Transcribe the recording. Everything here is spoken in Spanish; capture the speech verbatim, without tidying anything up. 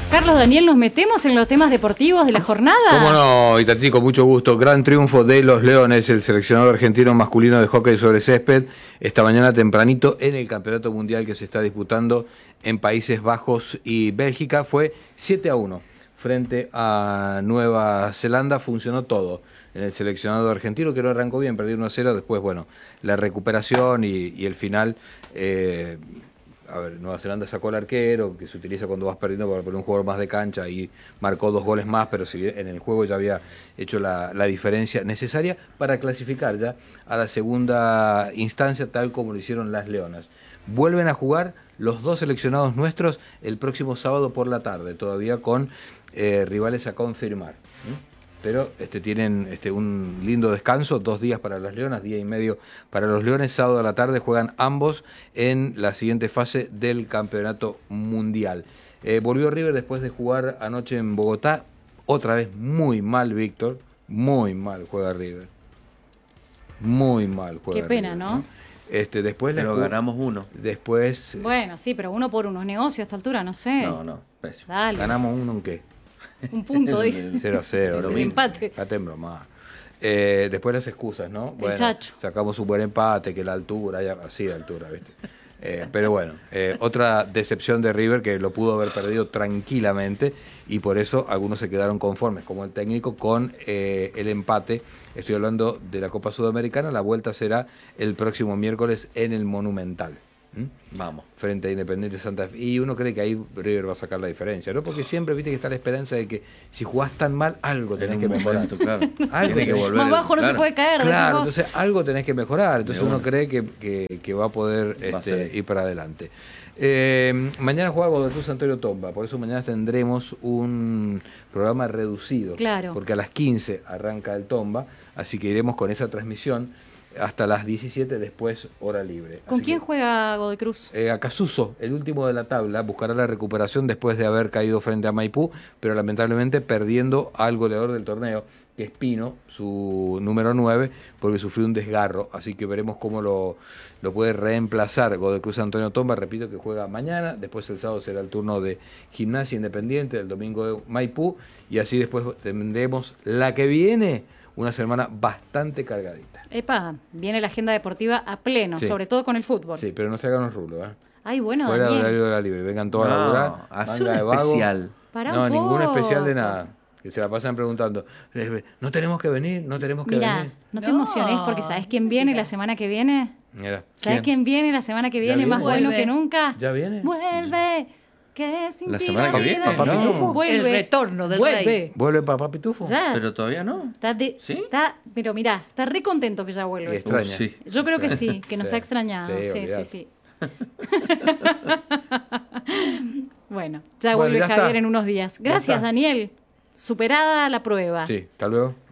Carlos Daniel, ¿nos metemos en los temas deportivos de la jornada? Cómo no, Itatí, con mucho gusto. Gran triunfo de los Leones, el seleccionado argentino masculino de hockey sobre césped, esta mañana tempranito en el Campeonato Mundial que se está disputando en Países Bajos y Bélgica. Fue siete a uno frente a Nueva Zelanda, funcionó todo en el seleccionado argentino, que no arrancó bien, perdió uno a cero, después, bueno, la recuperación y, y el final... Eh, A ver, Nueva Zelanda sacó al arquero, que se utiliza cuando vas perdiendo para poner un jugador más de cancha, y marcó dos goles más, pero si en el juego ya había hecho la, la diferencia necesaria para clasificar ya a la segunda instancia, tal como lo hicieron las Leonas. Vuelven a jugar los dos seleccionados nuestros el próximo sábado por la tarde, todavía con eh, rivales a confirmar. ¿Mm? Pero este, tienen este, un lindo descanso, dos días para las Leonas, día y medio para los Leones. Sábado a la tarde juegan ambos en la siguiente fase del Campeonato Mundial. Eh, volvió River después de jugar anoche en Bogotá, otra vez muy mal, Víctor, muy mal juega River. Muy mal juega Qué pena, River, ¿no? ¿no? Este, después pero jugó, ganamos uno. Después... Bueno, sí, pero uno por uno es negocio a esta altura, no sé. No, no, pésimo. Dale. ¿Ganamos uno en qué? Un punto, dice. cero a cero. El empate. Date en broma. Eh, después las excusas, ¿no? El Bueno, chacho. sacamos un buen empate, que la altura, ya, así de altura, ¿viste? Eh, pero bueno, eh, otra decepción de River que lo pudo haber perdido tranquilamente y por eso algunos se quedaron conformes, como el técnico, con eh, el empate. Estoy hablando de la Copa Sudamericana, la vuelta será el próximo miércoles en el Monumental. ¿Mm? Vamos. Frente a Independiente Santa Fe. Y uno cree que ahí River va a sacar la diferencia, ¿no? Porque siempre viste que está la esperanza de que si jugás tan mal, algo tenés En que un mejorar. momento, claro. Algo Tiene que tenés- volver Más el- bajo no claro. se puede caer. decís Claro, vos. entonces algo tenés que mejorar. Entonces De uno una. cree que, que, que va a poder Va a este, ser. ir para adelante. Eh, mañana juega Godoy Cruz Antonio Tomba, por eso mañana tendremos un programa reducido. Claro. Porque a las quince arranca el Tomba, así que iremos con esa transmisión hasta las diecisiete, después hora libre. ¿Con Así quién que, juega Godoy Cruz? eh, Acasuso, el último de la tabla, buscará la recuperación después de haber caído frente a Maipú, pero lamentablemente perdiendo al goleador del torneo, que es Pino, su número nueve, porque sufrió un desgarro, así que veremos cómo lo, lo puede reemplazar Godoy Cruz Antonio Tomba. Repito que juega mañana, después el sábado será el turno de Gimnasia Independiente, el domingo de Maipú, y así después tendremos la que viene, una semana bastante cargadita. Epa, viene la agenda deportiva a pleno, Sí. sobre todo con el fútbol. Sí, pero no se hagan los rulos, ¿eh? Ay, bueno, Fuera del Daniel. horario de la libre, vengan todos a No, laburar. hace manga un de vago. especial. Pará no, un ningún poco. especial de nada. Que se la pasan preguntando, no tenemos que venir, no tenemos que Mira, venir. no te No. emociones porque ¿sabes quién viene la semana que viene? Mira, ¿Sabes quién viene la semana que viene? viene? Más bueno Vuelve. que nunca. ¿Ya viene? Vuelve. Que sin La ti semana que viene, vida- ¿Papá no. Pitufo? Vuelve. El retorno del Vuelve. rey. ¿Vuelve papá Pitufo? Ya. Pero todavía no. Está de, ¿Sí? está, pero mirá, está re contento que ya Y vuelve. extraña. Uf, sí. Yo creo que sí, que nos Sí. ha extrañado. Sí, Sí, sí, olvidate. sí. Bueno, ya Bueno, vuelve ya Javier está. en unos días. Ya Gracias, está. Daniel. Superada la prueba. Sí, hasta luego.